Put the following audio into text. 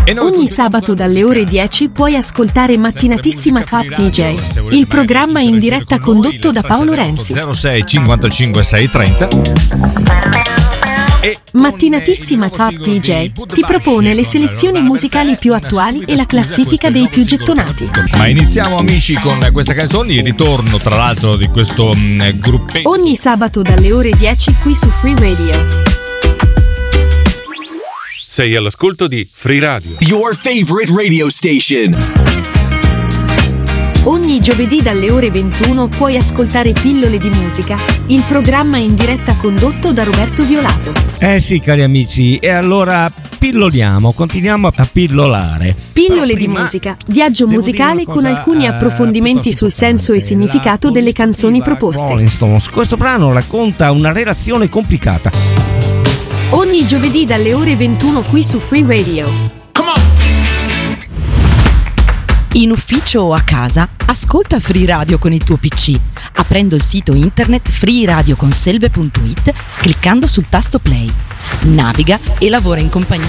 Ogni sabato dalle ore 10 puoi ascoltare Mattinatissima Top DJ, il programma in diretta condotto da Paolo Renzi. 06 55 630. Mattinatissima Top DJ ti propone le selezioni musicali più attuali e la classifica dei più gettonati. Ma iniziamo, amici, con questa canzone, il ritorno tra l'altro di questo gruppetto. Ogni sabato dalle ore 10 qui su Free Radio. Sei all'ascolto di Free Radio, your favorite radio station. Ogni giovedì dalle ore 21 puoi ascoltare Pillole di musica, il programma in diretta condotto da Roberto Violato. Sì, cari amici, e allora pilloliamo, continuiamo a pillolare. Pillole di musica, viaggio musicale con alcuni approfondimenti sul senso e significato delle canzoni proposte. Rolling Stones. Questo brano racconta una relazione complicata. Ogni giovedì dalle ore 21 qui su Free Radio. In ufficio o a casa, ascolta Free Radio con il tuo PC, aprendo il sito internet freeradioconselve.it, cliccando sul tasto play. Naviga e lavora in compagnia